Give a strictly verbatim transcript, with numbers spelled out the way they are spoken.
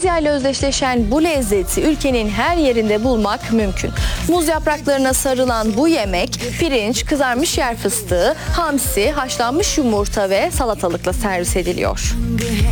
Asya ile özdeşleşen bu lezzeti ülkenin her yerinde bulmak mümkün. Muz yapraklarına sarılan bu yemek pirinç, kızarmış yer fıstığı, hamsi, haşlanmış yumurta ve salatalıkla servis ediliyor.